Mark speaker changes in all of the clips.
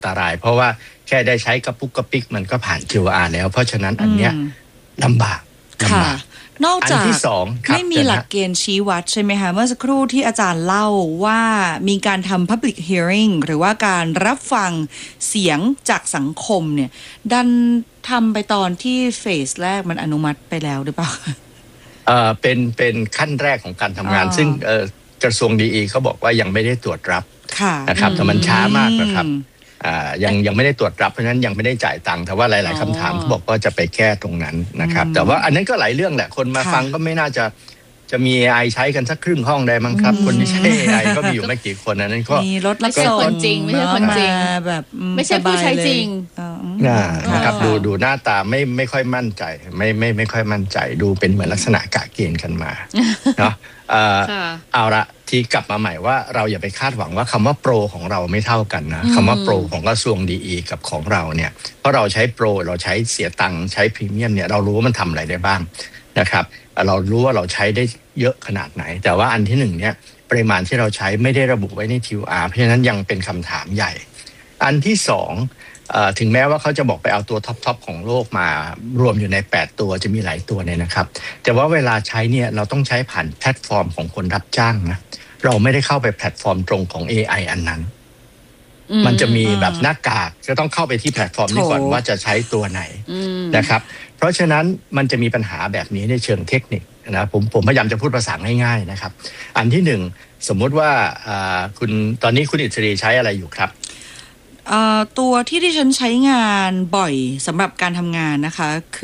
Speaker 1: ตรายเพราะว่าแค่ได้ใช้กระปุกกระปิกมันก็ผ่าน QR แล้วเพราะฉะนั้นอันเนี้ยลำบาก
Speaker 2: ค่ะนอกจาก
Speaker 1: ที่สอง
Speaker 2: ไม่มีหลักเกณฑ์ชี้วัดใช่ไหมคะเมื่อสักครู่ที่อาจารย์เล่าว่ามีการทำ public hearing หรือว่าการรับฟังเสียงจากสังคมเนี่ยดันทำไปตอนที่เฟสแรกมันอนุมัติไปแล้วหรือเปล่า
Speaker 1: เป็นขั้นแรกของการทำงานซึ่งกระทรวงดีเขาบอกว่ายังไม่ได้ตรวจรับนะครับแต่มันช้ามากนะครับยังไม่ได้ตรวจรับเพราะฉะนั้นยังไม่ได้จ่ายตังค์แต่ว่าหลายๆคำถามเขาบอกว่าจะไปแก้ตรงนั้นนะครับแต่ว่าอันนั้นก็หลายเรื่องแหละคนมาฟังก็ไม่น่าจะมี AI ใช้กันสักครึ่งห้องได้มั้งครับคนที่ใช้ AI ก็มีอยู่ไม่กี่คนนั้นก็
Speaker 2: มีรถ
Speaker 3: ไม่ใช่คนจริงไม่ใช่คนจริง
Speaker 2: แบบ
Speaker 3: ไม่ใช่ผู้ใช้จริง
Speaker 1: นะครับดูหน้าตาไม่ค่อยมั่นใจไม่ค่อยมั่นใจดูเป็นเหมือนลักษณะกะเกณฑ์กันมาเนาะเอาละที่กลับมาใหม่ว่าเราอย่าไปคาดหวังว่าคำว่าโปรของเราไม่เท่ากันนะคำว่าโปรของกระทรวงดีกับของเราเนี่ยเพราะเราใช้โปรเราใช้เสียตังค์ใช้พรีเมียมเนี่ยเรารู้ว่ามันทำอะไรได้บ้างนะครับเรารู้ว่าเราใช้ได้เยอะขนาดไหนแต่ว่าอันที่หนึ่งเนี่ยปริมาณที่เราใช้ไม่ได้ระบุไว้ใน QR เพราะฉะนั้นยังเป็นคำถามใหญ่อันที่สองถึงแม้ว่าเขาจะบอกไปเอาตัวท็อปของโลกมารวมอยู่ใน8ตัวจะมีหลายตัวเนี่ยนะครับแต่ว่าเวลาใช้เนี่ยเราต้องใช้ผ่านแพลตฟอร์มของคนรับจ้างนะเราไม่ได้เข้าไปแพลตฟอร์มตรงของ AI อันนั้นมันจะมีแบบหน้ากากจะต้องเข้าไปที่แพลตฟอร์มนี้ก่อนว่าจะใช้ตัวไหนนะครับเพราะฉะนั้นมันจะมีปัญหาแบบนี้ในเชิงเทคนิคนะผมพยายามจะพูดภาษาง่ายๆนะครับอันที่หนึ่งสมมุติว่าคุณตอนนี้คุณอิสรีใช้อะไรอยู่ครับ
Speaker 2: ตัวที่ดิฉันใช้งานบ่อยสำหรับการทำงานนะคะคือ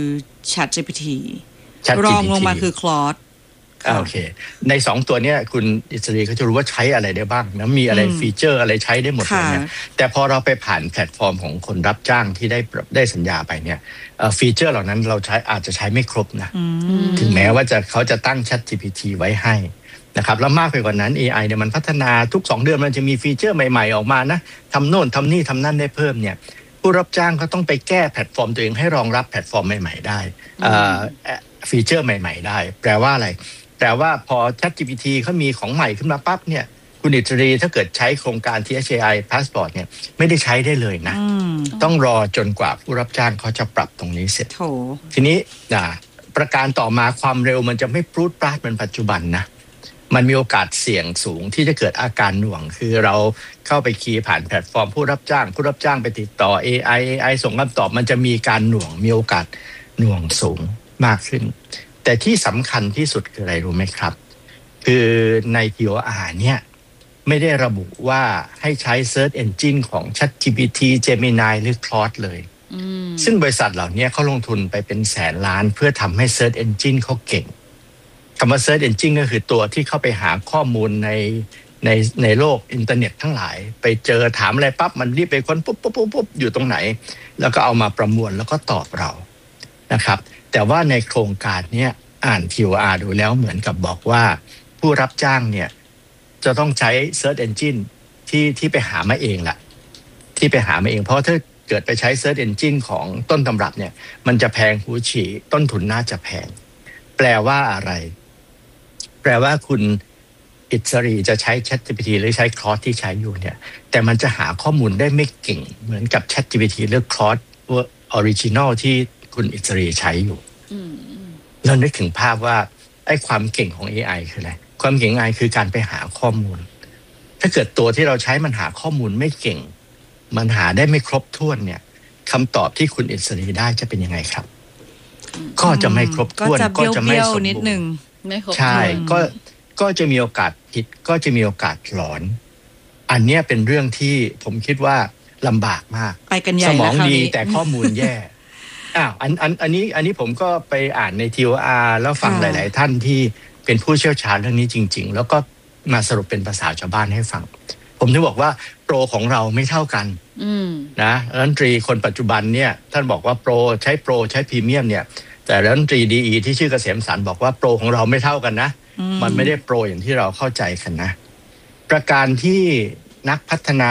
Speaker 2: ChatGPT รองลงมาคือ Claude
Speaker 1: โอเคใน2ตัวเนี้ยคุณอิสรีเขาจะรู้ว่าใช้อะไรได้บ้างนะมีอะไรฟีเจอร์อะไรใช้ได้หมดเลยนะแต่พอเราไปผ่านแพลตฟอร์มของคนรับจ้างที่ได้สัญญาไปเนี่ยฟีเจอร์เหล่านั้นเราอาจจะใช้ไม่ครบนะถึงแม้ว่าเขาจะตั้ง ChatGPT ไว้ให้นะครับแล้วมากไปกว่านั้น AI เนี่ยมันพัฒนาทุก2เดือนมันจะมีฟีเจอร์ใหม่ๆออกมานะทำโน่นทำนี่ทำนั่นได้เพิ่มเนี่ยผู้รับจ้างก็ต้องไปแก้แพลตฟอร์มตัวเองให้รองรับแพลตฟอร์มใหม่ๆได้ฟีเจอร์ใหม่ๆได้แปลว่าอะไรแปลว่าพอ ChatGPT เขามีของใหม่ขึ้นมาปั๊บเนี่ยคุณอิสรีถ้าเกิดใช้โครงการ THAI Passport เนี่ยไม่ได้ใช้ได้เลยนะต้องรอจนกว่าผู้รับจ้างเขาจะปรับตรงนี้เสร็จทีนี้ประการต่อมาความเร็วมันจะไม่ปรูดปราดเหมือนปัจจุบันนะมันมีโอกาสเสี่ยงสูงที่จะเกิดอาการหน่วงคือเราเข้าไปคีย์ผ่านแพลตฟอร์มผู้รับจ้างไปติดต่อ AI ส่งคำตอบมันจะมีการหน่วงมีโอกาสหน่วงสูงมากขึ้นแต่ที่สำคัญที่สุดคืออะไรรู้ไหมครับคือใน TOR เนี่ยไม่ได้ระบุว่าให้ใช้ Search Engine ของ ChatGPT Gemini หรือ Claude เลยซึ่งบริษัทเหล่านี้เขาลงทุนไปเป็นแสนล้านเพื่อทำให้ Search Engine เขาเก่งคำว่า Search Engine ก็คือตัวที่เข้าไปหาข้อมูลในโลกอินเทอร์เน็ตทั้งหลายไปเจอถามอะไรปั๊บมันรีบไปค้นปุ๊บอยู่ตรงไหนแล้วก็เอามาประมวลแล้วก็ตอบเรานะครับแต่ว่าในโครงการนี้อ่าน TOR ดูแล้วเหมือนกับบอกว่าผู้รับจ้างเนี่ยจะต้องใช้ Search Engine ที่ไปหามาเองแหละที่ไปหามาเองเพราะถ้าเกิดไปใช้ Search Engine ของต้นตำรับเนี่ยมันจะแพงหูฉี่ต้นทุนน่าจะแพงแปลว่าอะไรแปลว่าคุณอิสรีจะใช้ ChatGPT หรือใช้ Claude ที่ใช้อยู่เนี่ยแต่มันจะหาข้อมูลได้ไม่เก่งเหมือนกับ ChatGPT หรือ Claude Original ที่คุณอิสรีใช้อยู่เรานึกถึงภาพว่าไอ้ความเก่งของ AI คืออะไรความเก่ง AI คือการไปหาข้อมูลถ้าเกิดตัวที่เราใช้มันหาข้อมูลไม่เก่งมันหาได้ไม่ครบถ้วนเนี่ยคำตอบที่คุณอิสรีได้จะเป็นยังไงครับก็จะไม่ครบถ้วนก็จะไม่สมบูรณ์ใช่ก็จะมีโอกาสผิดก็จะมีโอกาสหลอนอันนี้เป็นเรื่องที่ผมคิดว่าลำบากมากสมองดีแต่ข้อมูลแย่อันนี้ผมก็ไปอ่านใน TOR แล้วฟังหลายๆท่านที่เป็นผู้เชี่ยวชาญเรื่องนี้จริงๆแล้วก็มาสรุปเป็นภาษาชาวบ้านให้ฟังผมถึงบอกว่าโปรของเราไม่เท่ากันนะรัฐมนตรีคนปัจจุบันเนี่ยท่านบอกว่าโปรใช้พรีเมียมเนี่ยแต่รัฐมนตรีดีที่ชื่อเกษมสรรบอกว่าโปรของเราไม่เท่ากันนะมันไม่ได้โปรอย่างที่เราเข้าใจกันนะประการที่นักพัฒนา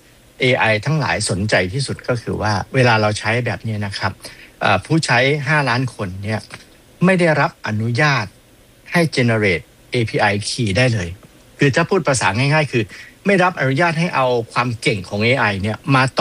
Speaker 1: AI ทั้งหลายสนใจที่สุดก็คือว่าเวลาเราใช้แบบนี้นะครับผู้ใช้5ล้านคนเนี่ยไม่ได้รับอนุญาตให้ generate API key ได้เลยคือถ้าพูดภาษาง่ายๆคือไม่รับอนุญาตให้เอาความเก่งของ AI เนี่ยมา